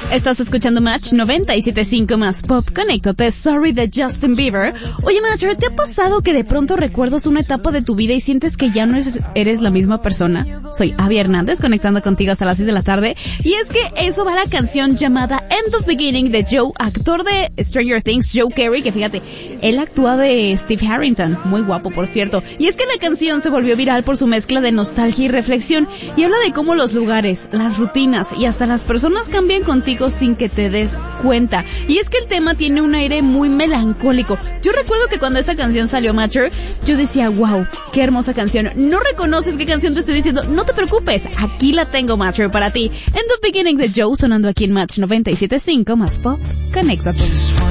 Estás escuchando Match 97.5 más Pop. Conéctate, Sorry de Justin Bieber. Oye, Matcher, ¿te ha pasado que de pronto recuerdas una etapa de tu vida y sientes que ya no eres la misma persona? Soy Abby Hernández, conectando contigo hasta las 6 de la tarde. Y es que eso va a la canción llamada End of Beginning de Joe, actor de Stranger Things, Joe Carey, que fíjate, él actúa de Steve Harrington, muy guapo por cierto. Y es que la canción se volvió viral por su mezcla de nostalgia y reflexión, y habla de cómo los lugares, las rutinas y hasta las personas cambian contigo sin que te des cuenta. Y es que el tema tiene un aire muy melancólico. Yo recuerdo que cuando esa canción salió, Matcher, yo decía, wow, qué hermosa canción. ¿No reconoces qué canción te estoy diciendo? No te preocupes, aquí la tengo, Matcher, para ti. End of Beginning de Joe, sonando aquí en Match 97.5 más Pop. Conéctate.